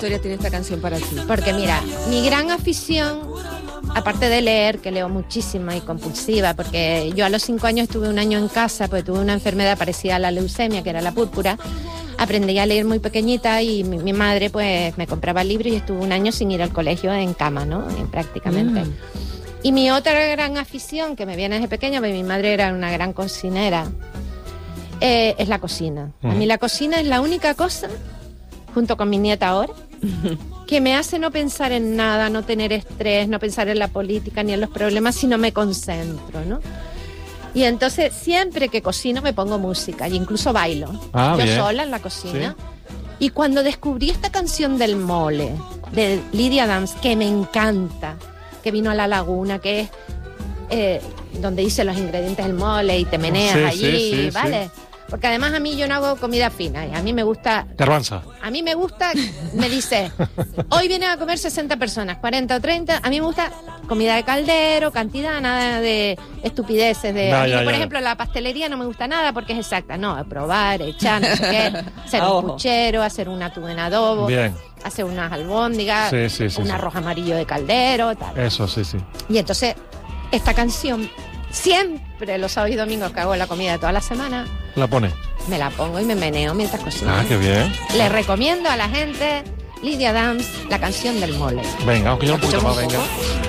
historia tiene esta canción para ti? Porque mira, mi gran afición, aparte de leer, que leo muchísimo y compulsiva, porque yo a los 5 años estuve un año en casa, porque tuve una enfermedad parecida a la leucemia, que era la púrpura. Aprendí a leer muy pequeñita y mi madre pues me compraba libros y estuve un año sin ir al colegio en cama, ¿no? Prácticamente. Y mi otra gran afición, que me viene desde pequeña, porque mi madre era una gran cocinera, es la cocina. A mí la cocina es la única cosa, junto con mi nieta ahora, que me hace no pensar en nada, no tener estrés, no pensar en la política ni en los problemas, sino me concentro, ¿no? Y entonces siempre que cocino me pongo música y incluso bailo. Yo bien. sola en la cocina. Sí. Y cuando descubrí esta canción del mole, de Lydia Adams, que me encanta, que vino a la laguna, que es donde dice los ingredientes del mole y te meneas allí, ¿vale? Sí. Porque además a mí yo no hago comida fina, y a mí me gusta... Garbanza. A mí me gusta, me dice, hoy vienen a comer 60 personas, 40 o 30, a mí me gusta comida de caldero, cantidad, nada de estupideces. Por ejemplo, la pastelería no me gusta nada porque es exacta, no, probar, echar, no sé qué, hacer un puchero, hacer un atún en adobo, hacer unas albóndigas, un arroz amarillo de caldero, tal. Eso, sí. Y entonces, esta canción... Siempre los sábados y domingos que hago la comida de toda la semana... ¿La pone? Me la pongo y me meneo mientras cocino. Ah, qué bien. Les recomiendo a la gente Lydia Adams, la canción del mole. Venga, vamos a un poquito más, venga.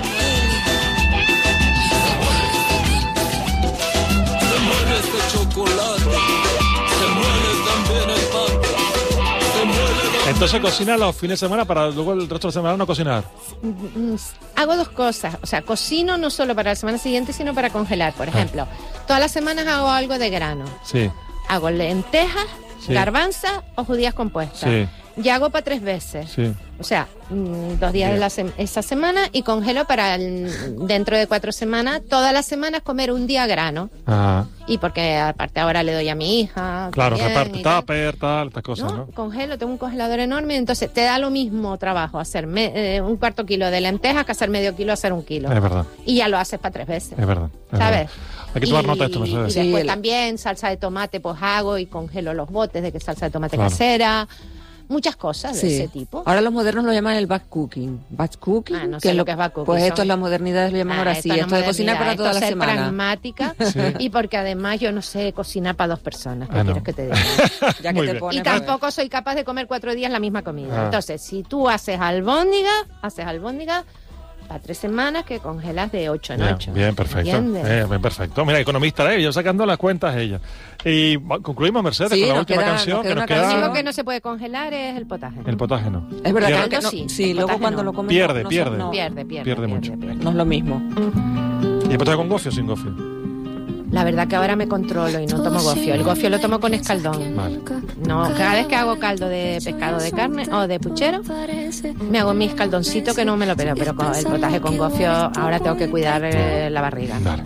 Se muere este chocolate, se muere también el pan. Entonces cocina los fines de semana para luego el resto de la semana no cocinar. Hago dos cosas, o sea, cocino no solo para la semana siguiente, sino para congelar. Por ejemplo, todas las semanas hago algo de grano. Sí. Hago lentejas, garbanza o judías compuestas. Sí. Y hago para 3 veces. Sí. O sea, 2 días de esa semana y congelo para dentro de 4 semanas. Todas las semanas comer un día grano. Ajá. Y porque aparte ahora le doy a mi hija. Claro, reparte tupper, tal, estas cosas, ¿no? Congelo, tengo un congelador enorme, entonces te da lo mismo trabajo hacer un cuarto kilo de lentejas que hacer medio kilo, hacer 1 kilo. Es verdad. Y ya lo haces para 3 veces. Es verdad. ¿Sabes? Hay que tomar nota de esto, Mercedes. Y después también salsa de tomate, pues hago y congelo los botes de que salsa de tomate casera. Muchas cosas de ese tipo. Ahora los modernos lo llaman el batch cooking. Batch cooking, no sé lo que es batch cooking. Pues esto es la modernidad, lo llaman ahora sí. Esto de cocinar para toda la semana. Ser pragmática y porque además yo no sé cocinar para 2 personas. ¿Qué quieres que te diga? Ya que te pones, y tampoco soy capaz de comer 4 días la misma comida. Entonces, si tú haces albóndiga para 3 semanas que congelas de 8 en 8. Bien, perfecto. Bien, perfecto. Mira, economista, yo sacando las cuentas ella. Y concluimos, Mercedes, con la última canción. Lo único que no se puede congelar es el potaje. El potaje no. Es verdad que no. Sí, luego cuando lo comes pierde mucho. No es lo mismo. ¿Y el potaje con gofio o sin gofio? La verdad que ahora me controlo y no tomo gofio. El gofio lo tomo con escaldón. Vale. No, cada vez que hago caldo de pescado de carne o de puchero, me hago mi escaldoncito que no me lo pelo, pero con el potaje con gofio ahora tengo que cuidar la barriga. Vale.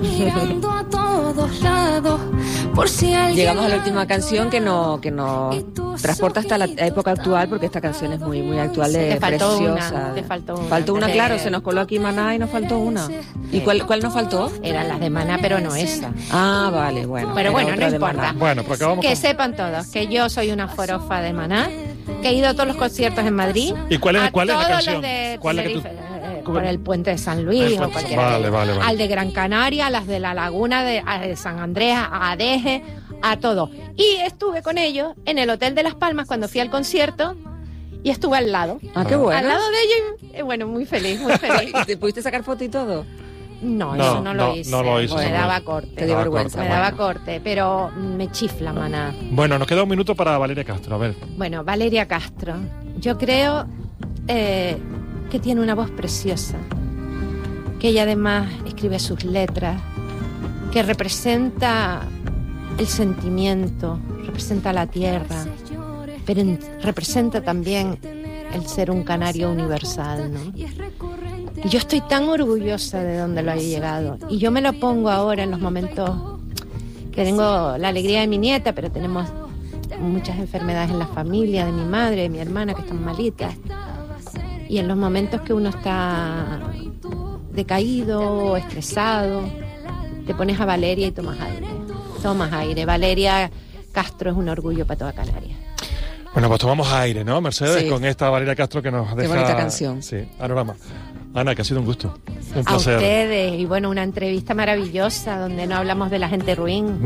Llegamos a la última canción que nos transporta hasta la época actual, porque esta canción es muy, muy actual, preciosa. Te faltó una. Faltó una, claro, se nos coló aquí Maná y nos faltó una. ¿Y cuál nos faltó? Eran las de Maná, pero no esa. Ah, vale, bueno. Pero bueno, no importa. Bueno, pues acabamos que sepan todos que yo soy una forofa de Maná, que he ido a todos los conciertos en Madrid. ¿Y cuál es la canción? ¿Cuál es la que tú... Por el puente de San Luis o cualquiera. Vale. Al de Gran Canaria, a las de la Laguna de San Andrés, a Adeje, a todo. Y estuve con ellos en el Hotel de Las Palmas cuando fui al concierto y estuve al lado. Ah, qué bueno. Al lado de ellos y bueno, muy feliz. ¿Y te pudiste sacar foto y todo? No, eso no lo hice. No lo hice. Me daba corte. Te dio vergüenza. Me daba corte, pero me chifla Maná. Bueno, nos queda 1 minuto para Valeria Castro, a ver. Bueno, Valeria Castro. Yo creo que tiene una voz preciosa, que ella además escribe sus letras, que representa el sentimiento, representa la tierra, pero representa también el ser un canario universal, ¿no? Y yo estoy tan orgullosa de donde lo he llegado. Y yo me lo pongo ahora en los momentos que tengo la alegría de mi nieta, pero tenemos muchas enfermedades en la familia, de mi madre, de mi hermana, que están malitas. Y en los momentos que uno está decaído, estresado, te pones a Valeria y tomas aire. Valeria Castro es un orgullo para toda Canarias. Bueno, pues tomamos aire, ¿no, Mercedes? Sí. Con esta Valeria Castro que nos deja... Qué bonita canción. Sí, Panorama. Ana, que ha sido un gusto, un A placer. ustedes, y bueno, una entrevista maravillosa donde no hablamos de la gente ruin.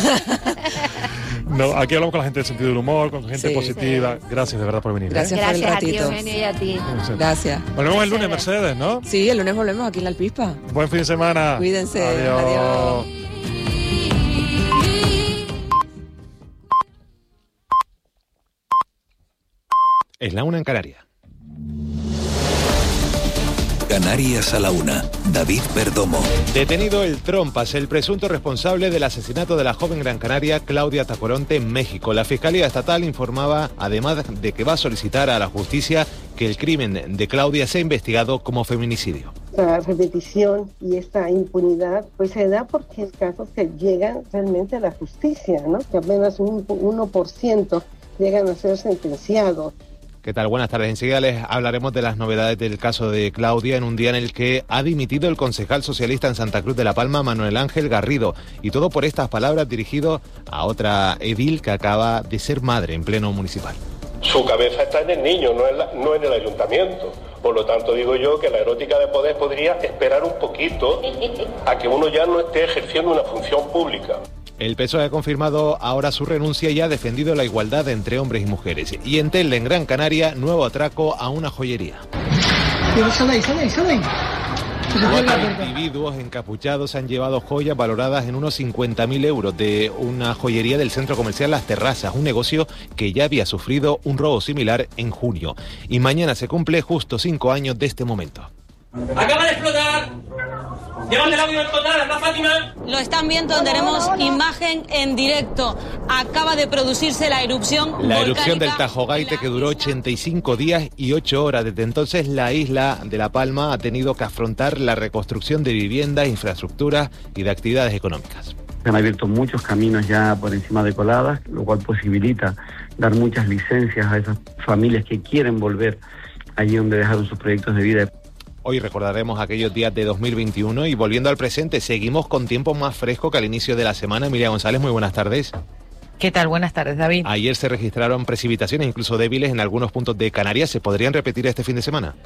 No, aquí hablamos con la gente del sentido del humor, con gente Sí. positiva. Gracias de verdad por venir. Gracias por el Gracias a ti, ratito. Eugenio, y a ti. Gracias. Volvemos el lunes, Mercedes, ¿no? Sí, el lunes volvemos aquí en La Alpispa. Buen fin de semana. Cuídense. Adiós. Adiós. Es la 1 en Canarias. Canarias a la 1. David Perdomo. Detenido el Trompas, el presunto responsable del asesinato de la joven gran canaria Claudia Tacoronte en México. La Fiscalía Estatal informaba, además de que va a solicitar a la justicia que el crimen de Claudia sea investigado como feminicidio. Esta repetición y esta impunidad pues se da porque hay casos que llegan realmente a la justicia, ¿no? Que apenas un 1% llegan a ser sentenciados. ¿Qué tal? Buenas tardes. Enseguida les hablaremos de las novedades del caso de Claudia en un día en el que ha dimitido el concejal socialista en Santa Cruz de la Palma, Manuel Ángel Garrido. Y todo por estas palabras dirigido a otra edil que acaba de ser madre en pleno municipal. Su cabeza está en el niño, no en el ayuntamiento. Por lo tanto, digo yo que la erótica de poder podría esperar un poquito a que uno ya no esté ejerciendo una función pública. El PSOE ha confirmado ahora su renuncia y ha defendido la igualdad entre hombres y mujeres. Y en Telde, en Gran Canaria, nuevo atraco a una joyería. Cuatro individuos encapuchados han llevado joyas valoradas en unos 50.000 euros de una joyería del centro comercial Las Terrazas, un negocio que ya había sufrido un robo similar en junio. Y mañana se cumple justo 5 años de este momento. ¡Acaba de explotar! ¡Llevan el audio total, ¿está Fátima? Lo están viendo, tenemos imagen en directo. Acaba de producirse la erupción La volcánica erupción del Tajo Gaite, que duró 85 días y 8 horas. Desde entonces la isla de La Palma ha tenido que afrontar la reconstrucción de viviendas, infraestructuras y de actividades económicas. Se han abierto muchos caminos ya por encima de coladas, lo cual posibilita dar muchas licencias a esas familias que quieren volver allí donde dejaron sus proyectos de vida. Hoy recordaremos aquellos días de 2021 y volviendo al presente, seguimos con tiempo más fresco que al inicio de la semana. Emilia González, muy buenas tardes. ¿Qué tal? Buenas tardes, David. Ayer se registraron precipitaciones, incluso débiles, en algunos puntos de Canarias. ¿Se podrían repetir este fin de semana?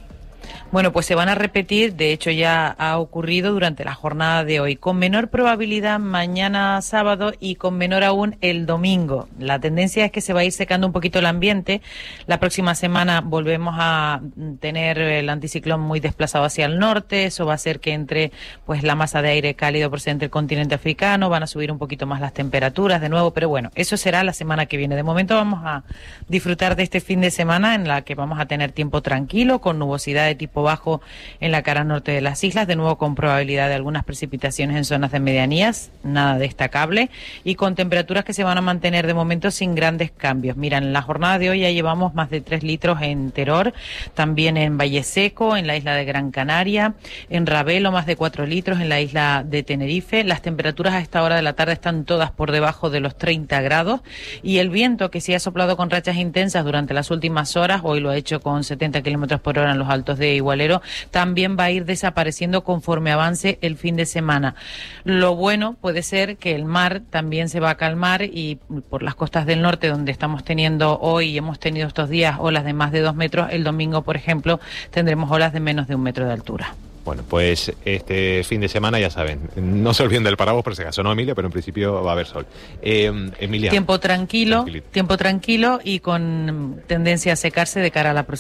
Bueno, pues se van a repetir, de hecho ya ha ocurrido durante la jornada de hoy, con menor probabilidad mañana sábado y con menor aún el domingo. La tendencia es que se va a ir secando un poquito el ambiente. La próxima semana volvemos a tener el anticiclón muy desplazado hacia el norte, eso va a hacer que entre pues la masa de aire cálido procedente del continente africano, van a subir un poquito más las temperaturas de nuevo, pero bueno, eso será la semana que viene. De momento vamos a disfrutar de este fin de semana en la que vamos a tener tiempo tranquilo, con nubosidad de tipo bajo en la cara norte de las islas, de nuevo con probabilidad de algunas precipitaciones en zonas de medianías, nada destacable, y con temperaturas que se van a mantener de momento sin grandes cambios. Mira, en la jornada de hoy ya llevamos más de 3 litros en Teror, también en Valle Seco, en la isla de Gran Canaria, en Ravelo más de 4 litros, en la isla de Tenerife. Las temperaturas a esta hora de la tarde están todas por debajo de los 30 grados y el viento, que sí ha soplado con rachas intensas durante las últimas horas, hoy lo ha hecho con 70 kilómetros por hora en los altos de Igualero, también va a ir desapareciendo conforme avance el fin de semana. Lo bueno puede ser que el mar también se va a calmar y por las costas del norte, donde estamos teniendo hoy y hemos tenido estos días olas de más de 2 metros, el domingo, por ejemplo, tendremos olas de menos de 1 metro de altura. Bueno, pues este fin de semana, ya saben, no se olviden del paraguas por si acaso, no, Emilia, pero en principio va a haber sol. Emilia. Tiempo tranquilo y con tendencia a secarse de cara a la próxima.